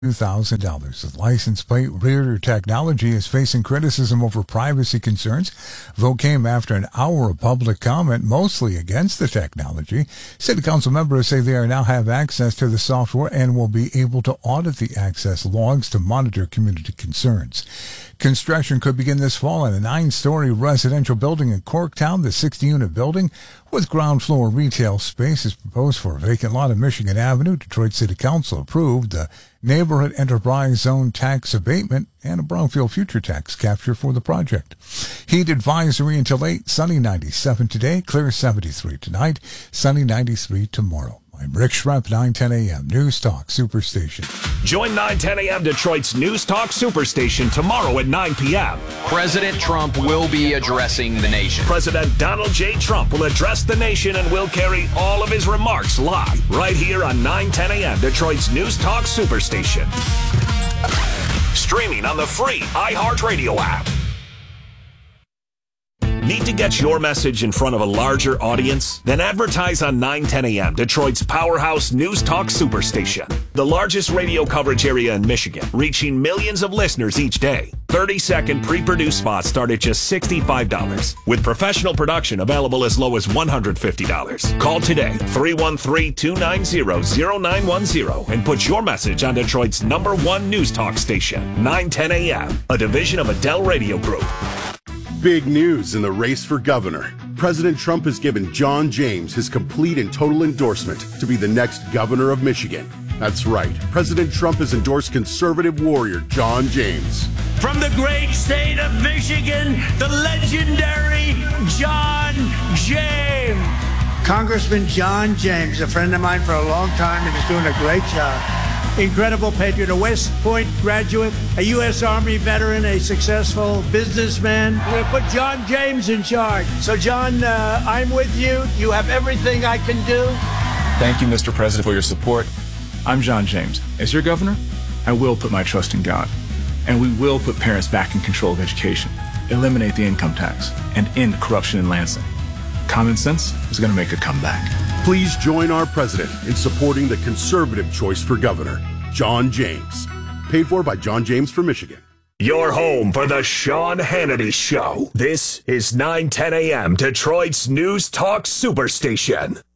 $2,000. The license plate reader technology is facing criticism over privacy concerns. Vote came after an hour of public comment, mostly against the technology. City Council members say they now have access to the software and will be able to audit the access logs to monitor community concerns. Construction could begin this fall on a 9-story residential building in Corktown. The 60-unit building with ground floor retail space is proposed for a vacant lot on Michigan Avenue. Detroit City Council approved the Neighborhood Enterprise Zone tax abatement and a Brownfield future tax capture for the project. Heat advisory until 8, sunny 97 today, clear 73 tonight, sunny 93 tomorrow. I'm Rick Schrepp, 910 a.m. News Talk Superstation. Join 910 a.m. Detroit's News Talk Superstation tomorrow at 9 p.m. President Trump will be addressing the nation. President Donald J. Trump will address the nation and will carry all of his remarks live right here on 910 a.m. Detroit's News Talk Superstation. Streaming on the free iHeartRadio app. Need to get your message in front of a larger audience? Then advertise on 910 a.m., Detroit's powerhouse News Talk Superstation. The largest radio coverage area in Michigan, reaching millions of listeners each day. 30-second pre-produced spots start at just $65, with professional production available as low as $150. Call today, 313-290-0910, and put your message on Detroit's #1 News Talk station, 910 a.m., a division of Adele Radio Group. Big news in the race for governor. President Trump has given John James his complete and total endorsement to be the next governor of Michigan. That's right. President Trump has endorsed conservative warrior John James. From the great state of Michigan, the legendary John James. Congressman John James, a friend of mine for a long time, and is doing a great job. Incredible patriot, a West Point graduate, a U.S. Army veteran, a successful businessman. We're going to put John James in charge. So, John, I'm with you. You have everything I can do. Thank you, Mr. President, for your support. I'm John James. As your governor, I will put my trust in God. And we will put parents back in control of education, eliminate the income tax, and end corruption in Lansing. Common sense is going to make a comeback. Please join our president in supporting the conservative choice for governor, John James. Paid for by John James for Michigan. Your home for the Sean Hannity Show. This is 910 a.m. Detroit's News Talk Superstation.